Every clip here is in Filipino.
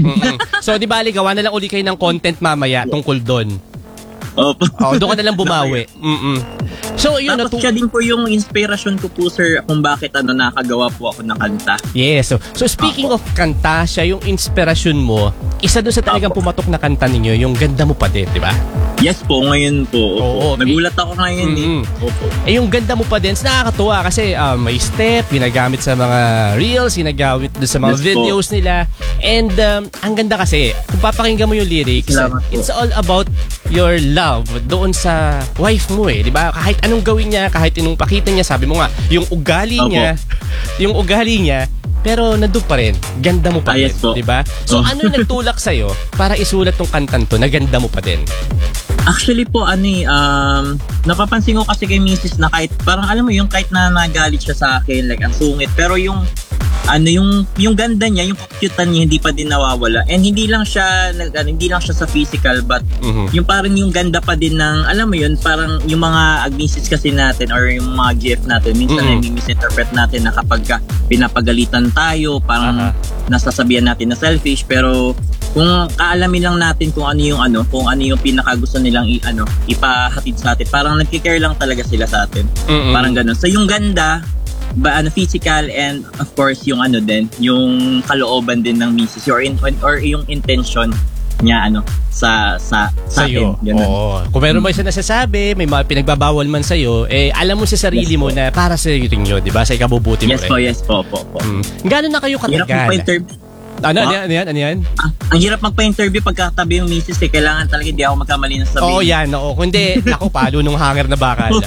So, di bali, gawa na lang uli kayo ng content mamaya tungkol doon. Opo. Doon ka na lang bumawi. So, yun. Tapos siya din po yung inspirasyon ko po, sir, kung bakit nakagawa po ako ng kanta. Yes. So speaking of kanta, siya yung inspirasyon mo. Isa doon sa talagang pumatok na kanta ninyo, yung Ganda Mo Pa Din, di ba? Yes po, ngayon po. Opo. Nagulat ako ngayon Opo. Yung Ganda Mo Pa Din, nakakatuwa kasi may step, ginagamit sa mga reels, ginagamit doon sa mga videos nila. And ang ganda kasi, kung papakinggan mo yung lyrics, it's all about your love doon sa wife mo di ba? Kahit anong gawin niya, kahit anong pakita niya, sabi mo nga, yung ugali niya, pero nandun pa rin, ganda mo pa din, di ba? So ano yung nagtulak sa'yo para isulat tong kantan to na ganda mo pa din? Actually po, napapansin ko kasi kay Mrs. na kahit, parang alam mo, yung kahit na nagalit siya sa akin, like ang sungit, pero yung ganda niya, yung cute-an niya, hindi pa din nawawala. And hindi lang siya sa physical, but yung parang yung ganda pa din ng, alam mo yun, parang yung mga agnisis kasi natin or yung mga GF natin, minsan misinterpret natin na kapag pinapagalitan tayo, parang nasasabihan natin na selfish, pero kung kaalamin lang natin kung ano yung pinaka gusto nilang ipahatid sa atin, parang nagki-care lang talaga sila sa atin. Parang ganun. So yung ganda, physical, and of course yung yung kalooban din ng misis or yung intention niya sa atin. Kung meron mo isa nasasabi, may mga pinagbabawal man sa iyo, alam mo sa sarili mo na para sa iyo rin 'yun, 'di ba? Sa ikabubuti mo rin. Yes po. Gaano na kayo katagal? Ano yan? Ang hirap magpa-interview pagkatabi yung misis kailangan talaga hindi ako magkamali ng sabihin. Kundi, palo nung hanger na bakal.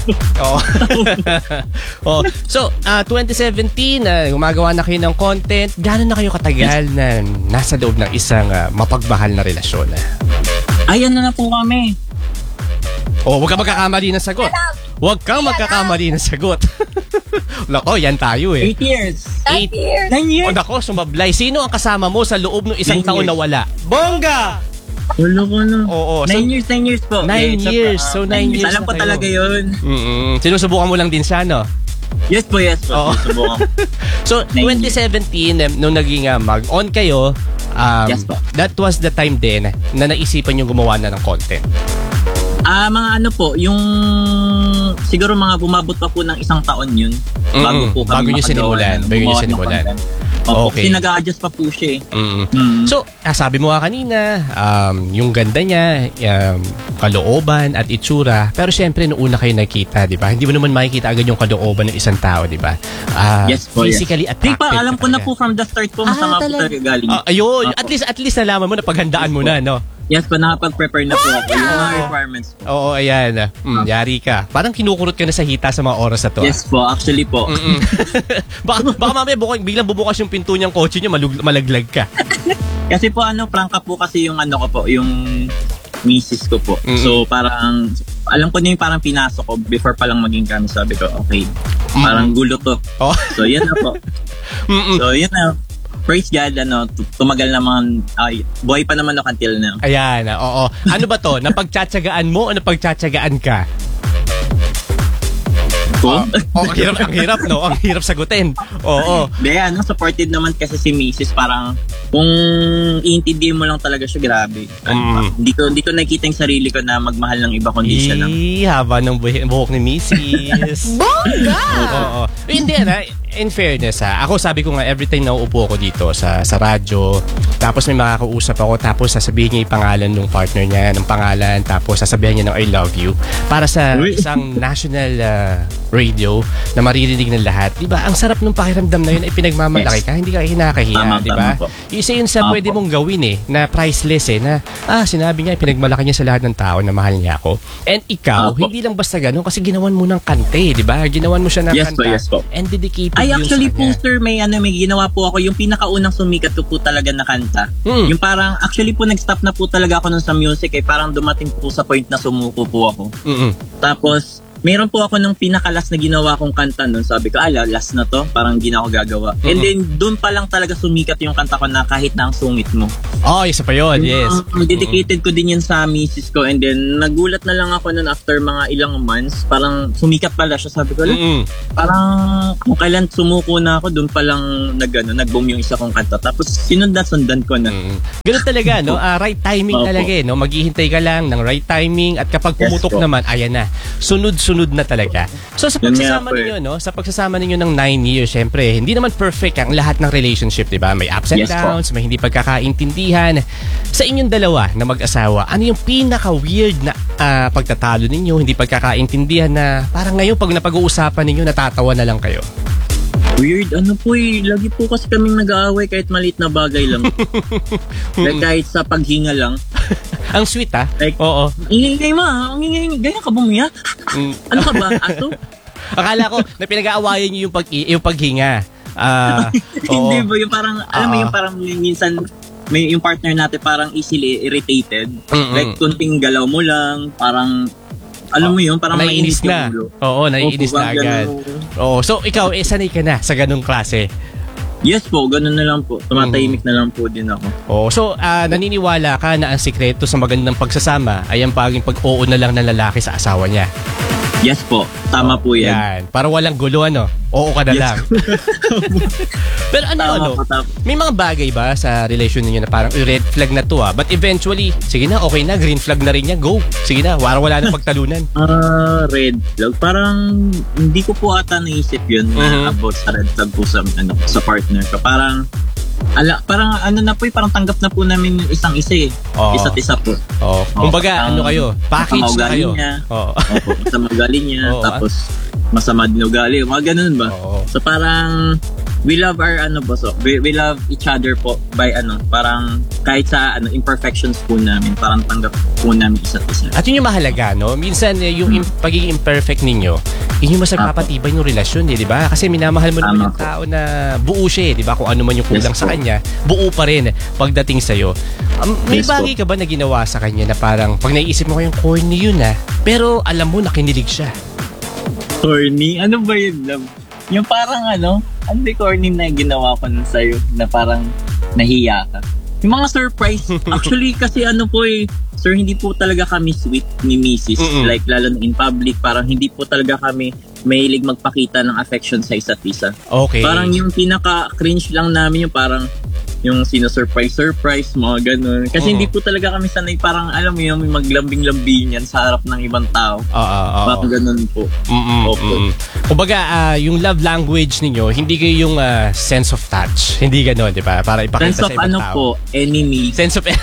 So, 2017, gumagawa na kayo ng content. Gaano na kayo katagal na nasa loob ng isang mapagmahal na relasyon? Ayan na po kami. Huwag kang magkakamali ng sagot. Huwag kang magkakamali ng sagot. Lako, yan tayo 8 years. 9 years? Nako, sumablay. Sino ang kasama mo sa loob ng isang taon na wala? Bongga! Wala ko na. 9 years po. 9 years. So, 9 years alam ko talaga yun. Sinusubukan mo lang din siya, no? Yes po. Sinusubukan. So, 2017, nung naging mag-on kayo, yes po. That was the time din na naisipan yung gumawa na ng content. Mga yung siguro mga bumabot pa po ng isang taon yun bago nyo sinimulan. Okay. Kasi nag-a-adjust pa po siya So, sabi mo kanina, yung ganda niya, kalooban at itsura, pero syempre noong una kayo nakita, di ba? Hindi mo naman makikita agad yung kalooban ng isang tao, di ba? Yes po, physically attractive. Di pa, alam ko na po from the start po, masama po talaga galing. Ayun, at least nalaman mo na paghandaan mo na, no? Yes po, nakapag-prepare na po ako. Yung mga requirements po. Oo, ayan. Yari ka. Parang kinukurot ka na sa hita sa mga oras na to. Yes po, actually po. baka mamaya biglang bubukas yung pinto niyang kotse niya, malaglag ka. Kasi po prangka po kasi yung ko po, yung misis ko po. So parang, alam ko na yung parang pinasok ko before pa lang maging kami. Sabi ko, okay, parang gulo to. So yan na po. So yan na. Praise God, tumagal naman, buhay pa naman ako until now. Ayan, oo. Ano ba to? Napagtsatsagaan mo o napagtsatsagaan ka? Ang hirap, no? Ang hirap sagutin. Oo. Supportive naman kasi si Mrs. Parang, kung iintindihin mo lang talaga siya, grabe. Hindi ko nakikita yung sarili ko na magmahal ng iba kundi siya lang. Haba ng buhok ni Mrs. Bongga! Oo. Hindi, in fairness ako sabi ko nga every time na uupo ako dito sa radyo, tapos may makakausap ako, tapos sasabihin niya yung pangalan ng partner niya, ng pangalan, tapos sasabihin niya ng I love you para sa isang national radio na maririnig ng lahat. Diba? Ang sarap ng pakiramdam na yun ay pinagmamalaki ka, hindi ka hinakahiya, diba? Isa yun sa pwede mong gawin na priceless na sinabi niya, pinagmalaki niya sa lahat ng tao na mahal niya ako. And ikaw, hindi lang basta ganun kasi ginawan mo ng kante, diba? Ginawan mo siya ng kanta and dedicated. Ay, actually po, sir, may ginawa po ako. Yung pinakaunang sumikat ko po talaga na kanta. Yung parang, actually po, nag-stop na po talaga ako nun sa music. Parang dumating po sa point na sumuko po ako. Tapos, meron po ako nung pinakalas na ginawa kong kanta nun. Sabi ko, last na to. Parang hindi na ako gagawa. And then, doon pa lang talaga sumikat yung kanta ko na kahit na ang sungit mo. Oh, isa pa yun, yes. Dedicated ko din yun sa misis ko. And then, nagulat na lang ako nun after mga ilang months. Parang sumikat pala siya. Sabi ko, parang kung kailan sumuko na ako, doon pa lang nag-boom yung isa kong kanta. Tapos, sundan ko na. Ganun talaga, no? Right timing talaga, no? Maghihintay ka lang ng right timing at kapag pumutok naman, ayan na. Sunod na talaga. So sa pagsasama ninyo, no? Sa pagsasama ninyo ng 9 years, syempre, hindi naman perfect ang lahat ng relationship, 'di ba? May ups and downs, may hindi pagkakaintindihan. Sa inyong dalawa na mag-asawa, ano yung pinaka-weird na pagtatalo ninyo, hindi pagkakaintindihan na parang ngayon pag napag-uusapan ninyo, natatawa na lang kayo? Weird, lagi po kasi kaming nag-aaway kahit maliit na bagay lang. Like kahit sa paghinga lang. Ang sweet, ha? Like, oo. Ingay ma, ganyan ka bumiya? Ano ka ba, aso? Akala ko na pinag-aawayan niyo yung paghinga. Hindi ba, yung parang, alam mo yung parang minsan, may yung partner natin parang easily irritated. Like, kunting galaw mo lang, parang, alam mo yun, parang naiinis na. Oo, naiinis na agad. Oo, so ikaw, sanay ka na sa ganung klase? Yes po, ganun na lang po. Tumatahimik na lang po din ako. Oh, so naniniwala ka na ang sikreto sa magandang pagsasama ay ang paging pag-oo na lang ng lalaki sa asawa niya? Yes po, tama po yan. Para walang gulo, Oo ka na lang. Pero may mga bagay ba sa relation niyo na parang red flag na to but eventually, sige na, okay na, green flag na rin yan, go. Sige na, wala na pagtalunan. Red flag. Parang hindi ko po ata naisip yun about sa red flag po sa partner ko. Parang na po parang tanggap na po namin isang isa isa't isa po. Kumbaga kayo, package na kayo. Masama ugali niya, tapos masama din ugali, mga ganun ba? So parang we love our we love each other po by parang kahit sa imperfections po namin, parang tanggap po namin isa't isa. At yun yung mahalaga, no? Minsan yung pagiging imperfect ninyo, yun yung mas nagpapatibay ng relasyon, di ba? Kasi minamahal mo naman yung tao na buo siya, di ba? Kung ano man yung kulang sa kanya, buo pa rin pagdating sa'yo. May bagay ka ba na ginawa sa kanya na parang pag naiisip mo kayong corny yun pero alam mo nakinilig siya? Corny? Ano ba yun, love? Yung parang corny na ginawa ko nun sa'yo na parang nahiya ka. Yung mga surprise, actually kasi sir, hindi po talaga kami sweet ni Mrs. Like lalo na in public, parang hindi po talaga kami mahilig magpakita ng affection sa isa't isa. Okay. Parang yung pinaka-cringe lang namin yung parang yung sino-surprise, mga ganun. Kasi hindi po talaga kami sanay parang, alam mo yung maglambing-lambing yan sa harap ng ibang tao. Parang ganun po. Kumbaga, yung love language ninyo, hindi kayo yung sense of touch. Hindi ganun, di ba? Para ipakita sa ibang tao. Po, enemy. Sense of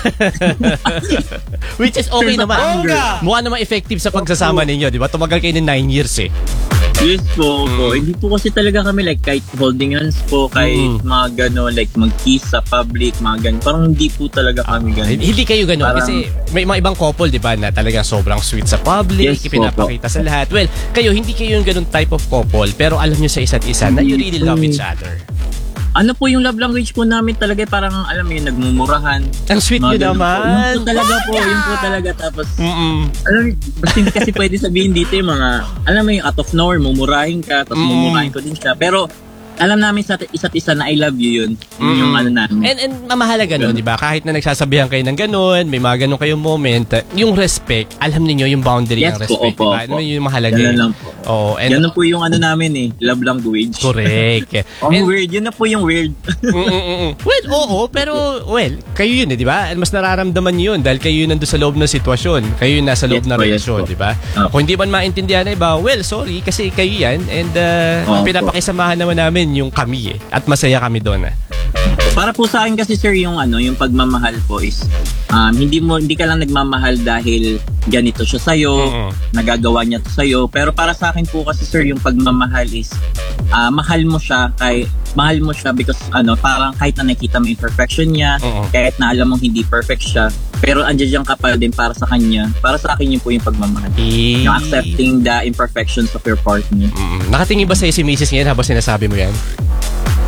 which is okay naman. Mukha naman effective sa pagsasama ninyo, di ba? Tumagal kayo ng 9 years Yes po. Hindi po kasi talaga kami like kahit holding hands po, kahit mga gano'n, like mag-kiss sa public, mga gano'n. Parang hindi po talaga kami gano'n. Hindi kayo gano'n kasi may mga ibang couple, di ba, na talagang sobrang sweet sa public, ipinapakita sa lahat. Well, hindi kayo yung gano'n type of couple, pero alam nyo sa isa't isa na you really love each other. Ano po yung love language po namin talaga, parang alam mo yung nagmumurahan. Ang sweet nyo naman. Yun po talaga po, yun po talaga. Tapos, alam mo, hindi kasi pwede sabihin dito yung mga, alam mo yung out of nowhere, mumurahin ka, tapos mumurahin ko din siya. Pero, alam namin sa isa't isa na I love you yun. Yun yung namin. And mamahalaga nun, di ba? Kahit na nagsasabihan kayo ng ganun, may mga ganun kayong moment, yung respect, alam niyo yung boundary ng respect. Opo. Ano yung mahalaga? Ganun lang po. Ganun po yung namin love language. Correct. Weird. Yun na po yung weird. Well, pero kayo yun di ba? Mas nararamdaman niyo yun dahil kayo yun nandun sa loob ng sitwasyon. Kayo yun nasa loob ng relasyon, di ba? Kung hindi man maintindihan na iba, sorry, kasi kayo yan and pinapakisamahan naman namin yung kami at masaya kami doon. Para po sa akin kasi sir yung pagmamahal po is hindi ka lang nagmamahal dahil ganito siya sa'yo, nagagawa niya to sa'yo, pero para sa akin po kasi sir yung pagmamahal is mahal mo siya because parang kahit na nakita mo imperfection niya, kahit na alam mong hindi perfect siya, pero andiyan ka pa din para sa kanya. Para sa akin yun po yung pagmamahal. Yung accepting the imperfections of your partner. Nakatingin ba sa'yo si Mrs. ngayon habang sinasabi mo yan?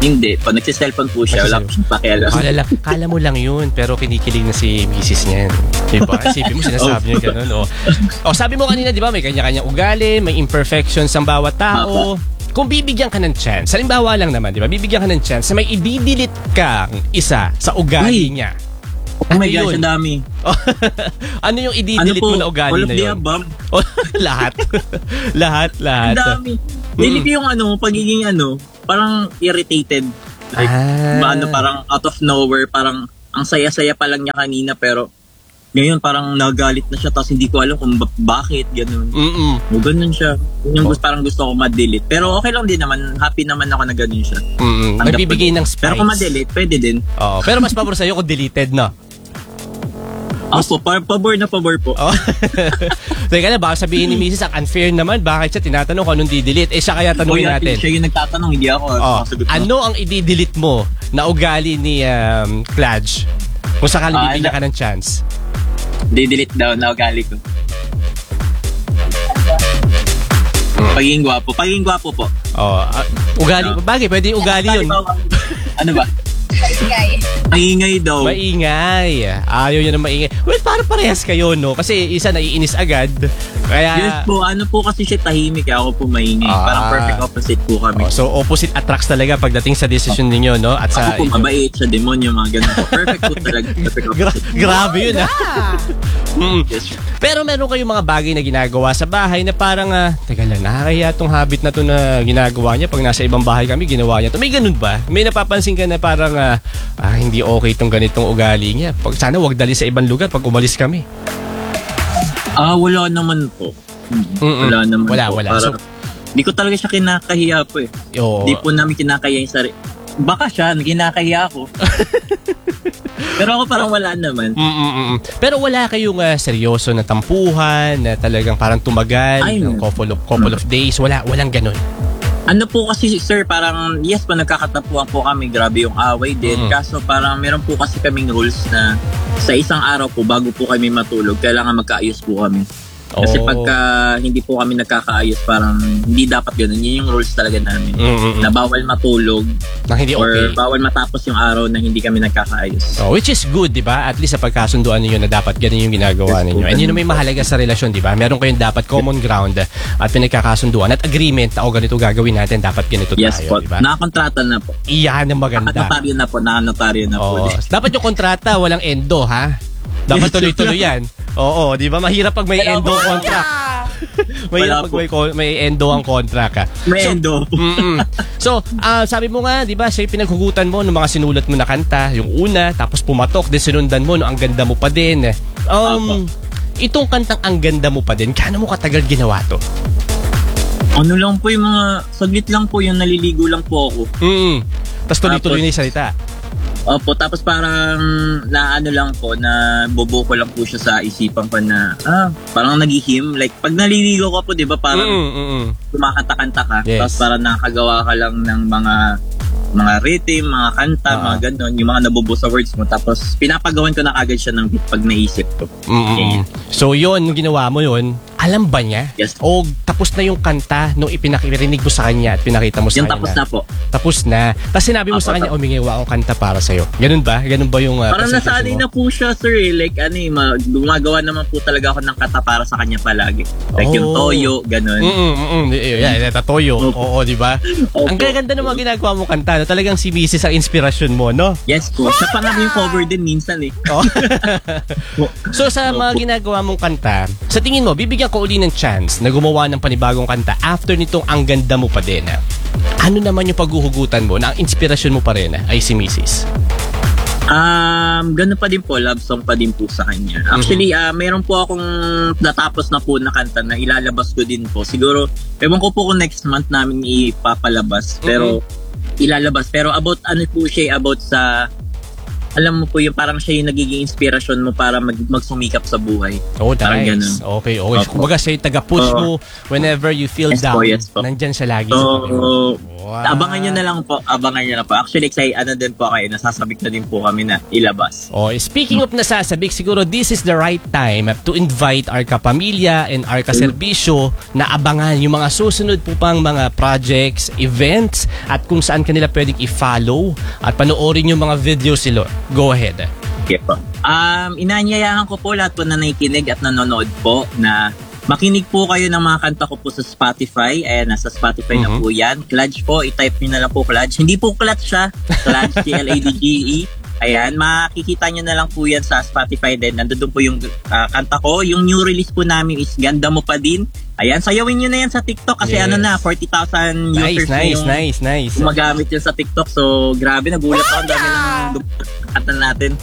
Hindi. Pag nagsiselfon po siya, wala po siyang pakialam. Kala mo lang yun, pero kinikilig na si misis niyan. Diba? Isipin mo, sinasabi niya gano'n. Sabi mo kanina, di ba, may kanya-kanyang ugali, may imperfections ang bawat tao. Kung bibigyan ka ng chance, halimbawa lang naman, di ba, bibigyan ka ng chance na may i-delete kang isa sa ugali niya. Oh my gosh, ang dami. Ano yung i-delete mo na ugali na yun? Lahat. Lahat. Ang dami. Delete yung pagiging parang irritated. Like, parang out of nowhere, parang ang saya-saya pa lang niya kanina, pero ngayon parang nagalit na siya, tapos hindi ko alam kung bakit, ganun. Ganun siya. Yung parang gusto ko ma-delete. Pero okay lang din naman, happy naman ako na ganun siya. Nagbibigay ng spice. Pero kung ma-delete, pwede din. Pero mas pabor sa'yo kung deleted, no? Pabor na pabor po. Teka na, baka sabihin ni Mrs. ang unfair naman, bakit siya tinatanong kung anong di-delete? Siya kaya tanongin natin. Siya yung nagtatanong, hindi ako. Ano ang i-delete mo na ugali ni Klaj? Kung sakaling bibigyan ka ng chance. Di-delete daw na ugali ko. Pagiging gwapo po. Ugali. Bagay, pwede yung ugali yun. Ano ba? Maingay daw. Maingay. Ayaw niya na maingay. Well, parang parehas kayo, no? Kasi isa naiinis agad. Kaya... Yes po, po kasi siya tahimik, ako po maingay. Parang perfect opposite po kami. So, opposite attracts talaga pagdating sa decision ninyo, no? At sa... Ako po, mabait siya, demonyo, mga ganun po. Perfect po talaga. Perfect opposite. Grabe yun, Yes. Pero meron kayong mga bagay na ginagawa sa bahay na parang, teka lang, nakakaya tong habit na to na ginagawa niya. Pag nasa ibang bahay kami, ginawa niya to. May ganun ba? May napapansin ka na parang, hindi okay tong ganitong ugali niya. Sana wag dali sa ibang lugar pag umalis kami. Wala naman po. Wala naman po. Wala. Parang, di ko talaga siya kinakahiya po eh. Di po namin kinakahiya yung sarili. Baka siya, kinakahiya ako. Pero ako parang wala naman. Pero wala kayong seryoso na tampuhan na talagang parang tumagal ng couple of days. Walang ganun. Ano po kasi sir, parang yes pa nagkakatapuan po kami, grabe yung away din. Kaso parang meron po kasi kaming rules na sa isang araw po bago po kami matulog, kailangan magkaayos po kami. Kasi pagka hindi po kami nagkakaayos, parang hindi dapat ganun. Yun yung rules talaga namin. Na bawal matulog na hindi okay. Or bawal matapos yung araw na hindi kami nagkakaayos. Which is good, di ba? At least sa pagkasunduan ninyo na dapat ganun yung ginagawa ninyo. And yun na may mahalaga sa relasyon, di ba? Meron kayong dapat common ground at pinagkakasunduan at agreement na ganito gagawin natin, dapat ganito yes, tayo, di ba? Nakakontrata na po. Iyan ang maganda. Nakanotaryo na po. Dapat yung kontrata, walang endo, ha? Dapat tuloy-tuloy yan. Oo, di ba? Mahirap pag may endo contract. Mahirap pag may endo ang contract. May endo. So, sabi mo nga, di ba, siya pinaghugutan mo ng mga sinulat mo na kanta, yung una, tapos pumatok, din sinundan mo, no, ang ganda mo pa din. Itong kantang ang ganda mo pa din, kano mo katagal ginawa to? Ano lang po yung mga, saglit lang po yung naliligo lang po ako. Tapos tuloy-tuloy na yung salita. Opo, tapos parang na bobo ko lang po siya sa isipan ko na parang naghihim, like pag naliligo ko po, 'di ba, parang kumakanta-kanta ka, yes. Tapos parang nakagawa ka lang ng mga rhythm, mga kanta, mga ganun, yung mga nabubuo sa words mo, tapos pinapagawan ko na agad siya ng beat pag naisip ko. So yun, nung ginawa mo yun, alam ba niya? Yes. O tapos na yung kanta nung ipinakirinig mo sa kanya at pinakita mo sa yung kanya? Yung tapos na po. Tapos na. Tapos sinabi mo sa kanya, umingiwa akong kanta para sa'yo. Ganun ba? Ganun ba yung parang nasanay na po siya, sir. Like, gumagawa naman po talaga ako ng kanta para sa kanya palagi. Like yung Toyo, ganun. Yeah, Toyo. Oo, di ba? Ang gaganda ng mga ginagawa mo kanta. Talagang si Mrs. ang inspirasyon mo, no? Yes po. Siya pa namin yung cover din minsan eh. So sa mga ginagawa mong kanta, sa tingin mo, bibigyan ko uli ng chance na gumawa ng panibagong kanta after nitong ang ganda mo pa din. Ano naman yung paghuhugutan mo na ang inspirasyon mo pa rin ay si Mrs.? Ganun pa din po, love song pa din po sa kanya. Actually, meron po akong natapos na po na kanta na ilalabas ko din po. Siguro, ewan ko po kung next month namin ipapalabas. Pero, ilalabas. Pero about sa alam mo po yung parang siya yung nagiging inspirasyon mo para magsumikap sa buhay. Oh, nice. Okay. Kumbaga siya yung taga-push mo whenever you feel down. Nandyan siya lagi. Wow. Abangan nyo na lang po. Actually, din po kayo, nasasabik na din po kami na ilabas. Oh, speaking of nasasabik, siguro this is the right time to invite our kapamilya and our kaserbisyo na abangan yung mga susunod po pang mga projects, events, at kung saan kanila pwedeng i-follow at panoorin yung mga videos nila. Go ahead. Okay po. Inaanyayahan ko po lahat po na nakikinig at nanonood po na makinig po kayo ng mga kanta ko po sa Spotify. Ayan, nasa Spotify na po yan. Clutch po, i-type nyo na lang po Clutch. Hindi po Clutch siya. Clutch, Cladge. Ayan, makikita nyo na lang po yan sa Spotify din. Nandun po yung kanta ko. Yung new release po namin is Ganda Mo Pa Din. Ayan, sayawin nyo na yan sa TikTok kasi Yes. 40,000 users na yung Nice. gumagamit yun sa TikTok. So, grabe, nagulat ako. Ang dami ng kanta natin.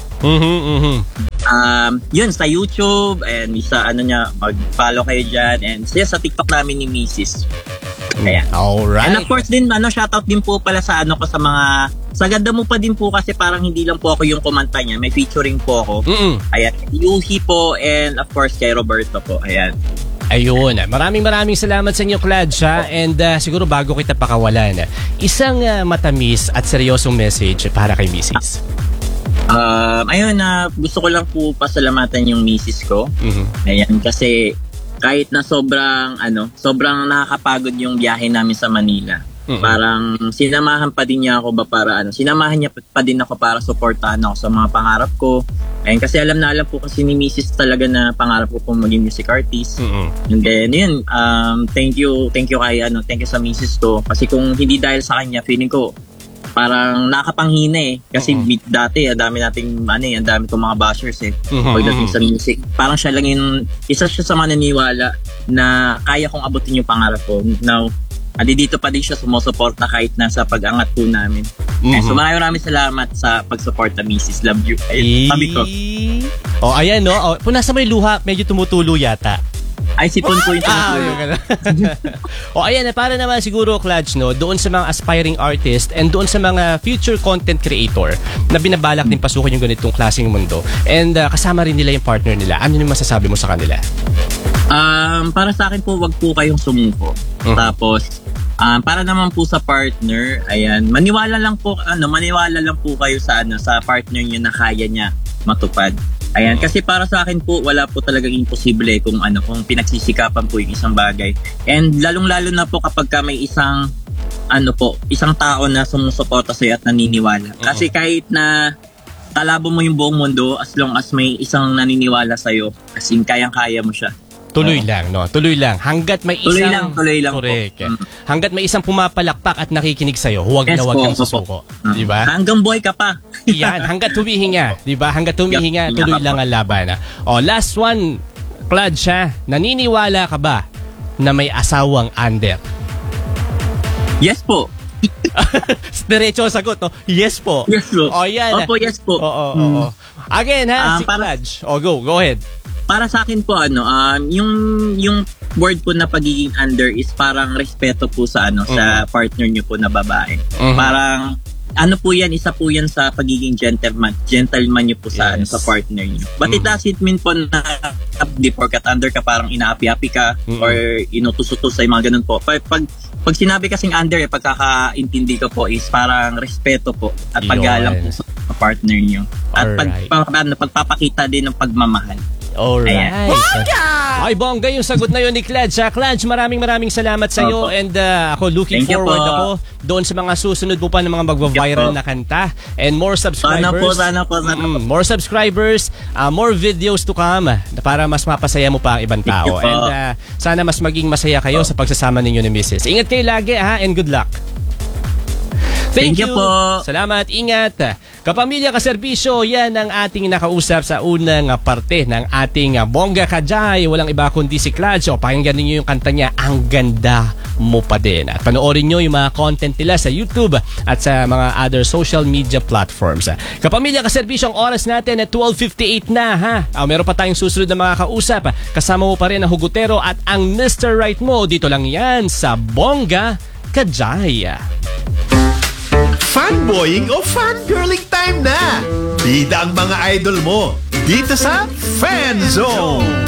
Yun, sa YouTube and sa mag-follow kayo dyan and sa TikTok namin ni Mrs. Ayan. Alright. And of course din, shoutout din po pala sa sa mga, sa Ganda Mo Pa Din po kasi parang hindi lang po ako yung kumanta niya, may featuring po ako. Ayan, Yuhi po and of course kay Roberto po. Ayan. Ayun. Maraming salamat sa inyo, Clutch, ha? And siguro bago kita pakawalan, isang matamis at seryosong message para kay Mrs. Ayun, gusto ko lang po pasalamatan yung misis ko. Ayan, kasi kahit na sobrang nakakapagod yung biyahe namin sa Manila. Parang sinamahan pa din niya ako sinamahan niya pa din ako para suportahan ako sa mga pangarap ko. Ayun, kasi alam po kasi ni Mrs. talaga na pangarap ko pong maging music artist. And then, yun, thank you sa Mrs. ko. Kasi kung hindi dahil sa kanya, feeling ko, parang nakapanghina kasi dati ang dami kong mga bashers pagdating sa music. Parang siya lang isa siya sa mananiwala na kaya kong abutin yung pangarap ko. Now, dito pa din siya sumusuporta kahit nasa pag-angat po namin. So maraming salamat sa pag-suporta, Mrs. Love you. Sabi ko. Ayan, no? Punasa mo yung luha, medyo tumutulo yata. Ay, sipon po yung tumutulo. Ayan, para naman siguro, Clutch, no, doon sa mga aspiring artist and doon sa mga future content creator na binabalak din pasukin yung ganitong klaseng mundo. And kasama rin nila yung partner nila. Ano yung masasabi mo sa kanila? Para sa akin po, wag po kayong sumuko. Tapos, para naman po sa partner, ayan, maniwala lang po kayo sa partner niyo na kaya niya matupad. Ayan, kasi para sa akin po, wala po talagang imposible kung pinagsisikapan po yung isang bagay. And lalong-lalo na po kapag may isang tao na sumusuporta sa'yo at naniniwala. Kasi kahit na talabo mo yung buong mundo, as long as may isang naniniwala sa'yo, as in kayang-kaya mo siya. Tuloy lang, no? Tuloy lang. Hanggat may isang... Tuloy lang correct. po. Hanggat may isang pumapalakpak at nakikinig sa'yo, huwag na huwag kang susuko. Diba? Hanggang buhay ka pa. Yan, hanggat humihinga. Diba? Hanggat humihinga, tuloy lang ang laban. Last one, Clutch, ha? Naniniwala ka ba na may asawang under? Yes po. Diretso ang sagot, no? Yes po. Yes po. Yan. Opo, yes po. Oo. Again, ha? Si Clutch. Go ahead. Para sa akin po yung word po na pagiging under is parang respeto po sa sa partner niyo po na babae. Parang po yan, isa po yan sa pagiging gentleman niyo po sa sa partner niyo. But it doesn't mean po na porkat under ka parang inaapi-api ka or inutusutos sa mga ganun po. Pag sinabi kasing under, pagkakaintindi ko po is parang respeto po at paggalang po sa partner niyo. At pagpapakita din ng pagmamahal. Alright. Ay, bongga yung sagot na yun ni Clutch. Clutch, maraming salamat sa iyo. And ako looking forward ako doon sa mga susunod po pa ng mga magva-viral na kanta. And more subscribers. Sana po. More subscribers, more videos to come para mas mapasaya mo pa ang ibang tao. And sana mas maging masaya kayo sa pagsasama ninyo ni Mrs. Ingat kayo lagi, ha, and good luck. Thank you po. Salamat, ingat. Kapamilya, kaserbisyo, yan ang ating nakausap sa unang parte ng ating Bongga Kajay. Walang iba kundi si Clutch. Pakinggan niyo yung kanta niya, Ang Ganda Mo Pa Din. At panoorin niyo yung mga content nila sa YouTube at sa mga other social media platforms. Kapamilya, kaserbisyo, ang oras natin at 12:58 na, ha. Meron pa tayong susunod na mga kausap. Kasama mo pa rin ang Hugutero at ang Mr. Right mo. Dito lang yan sa Bongga Kajay. Fanboying o fangirling time na! Bida ang mga idol mo dito sa Fan Zone!